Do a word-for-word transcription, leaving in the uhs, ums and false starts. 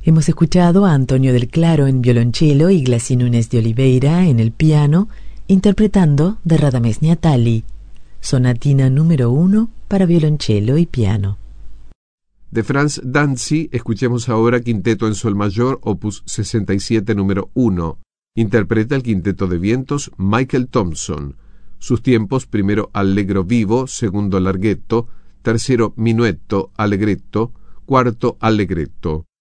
Hemos escuchado a Antonio del Claro en violonchelo y Glacy Núñez de Oliveira en el piano, interpretando de Radamés Niatali, sonatina número uno para violonchelo y piano. De Franz Danzi, escuchemos ahora Quinteto en Sol Mayor, opus sesenta y siete, número uno. Interpreta el Quinteto de Vientos Michael Thompson. Sus tiempos: primero allegro vivo, segundo larghetto, tercero minuetto allegretto, cuarto allegretto.